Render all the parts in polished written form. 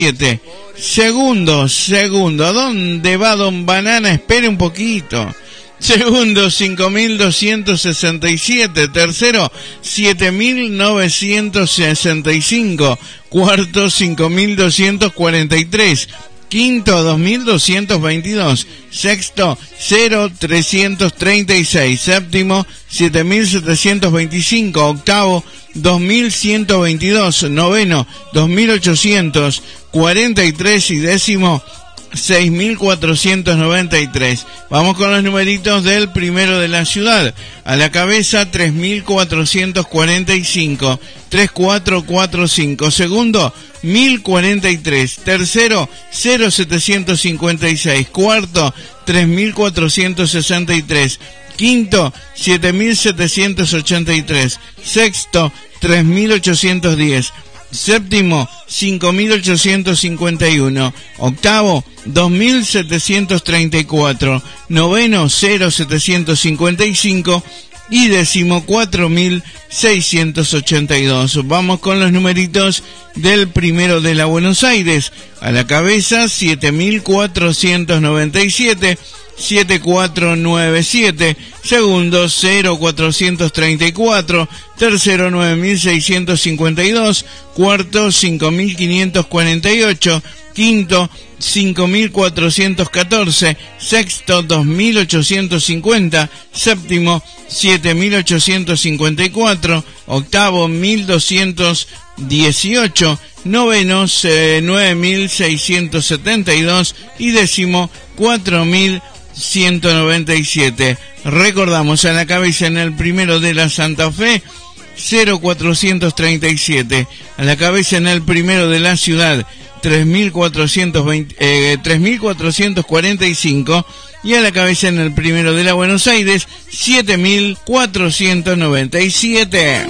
Segundo, ¿dónde va Don Banana? Espere un poquito. Segundo, 5.267. Tercero, 7.965. Cuarto, 5.243. Quinto, 2.222. Sexto, 0.336. Séptimo, 7.725. Octavo, 2.122. Noveno, 2.843. Y décimo, 6.493. Vamos con los numeritos del primero de la ciudad. A la cabeza, 3.445. 3445. Segundo, 1043. Tercero, 0756. Cuarto, 3463. Quinto, 7783. Sexto, 3810. Séptimo, 5.851. Octavo, 2.734. Noveno, 0.755. Y décimo, 4.682. Vamos con los numeritos del primero de la Buenos Aires. A la cabeza, 7.497. 7497. Segundo, 0434. Tercero, 9652. Cuarto, 5548. Quinto, 5414. Sexto, 2850. Séptimo, 7854. Octavo, 1218. Noveno, 9672. Y décimo, 4197. Recordamos, a la cabeza en el primero de la Santa Fe, 0437. A la cabeza en el primero de la ciudad, 3445. Y a la cabeza en el primero de la Buenos Aires, 7497.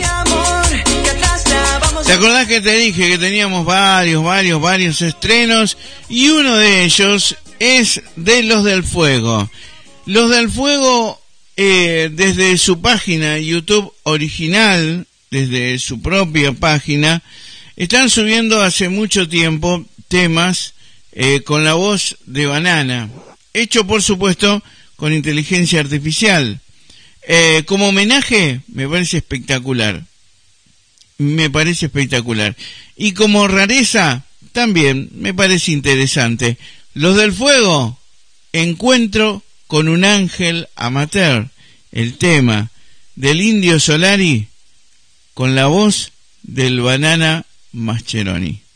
¿Te acordás que te dije que teníamos varios estrenos? Y uno de ellos es de Los del Fuego. Los del Fuego, desde su página YouTube original, desde su propia página, están subiendo hace mucho tiempo temas con la voz de Banana, hecho por supuesto con inteligencia artificial. Como homenaje me parece espectacular. Y como rareza también me parece interesante. Los del Fuego, Encuentro con un ángel amateur, el tema del Indio Solari con la voz del Banana Mascheroni.